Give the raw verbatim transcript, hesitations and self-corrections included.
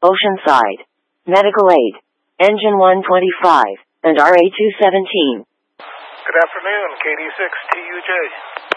Oceanside. Medical aid. Engine one twenty-five, and R A two seventeen. Good afternoon, K D six T U J.